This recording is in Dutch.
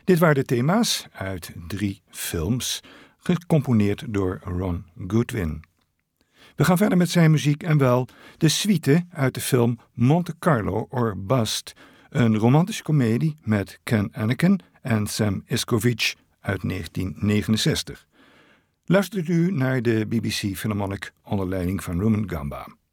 Dit waren de thema's uit 3 films, gecomponeerd door Ron Goodwin. We gaan verder met zijn muziek en wel de suite uit de film Monte Carlo or Bust, een romantische komedie met Ken Annakin en Sam Iscovich uit 1969. Luistert u naar de BBC Philharmonic onder leiding van Rumen Gamba.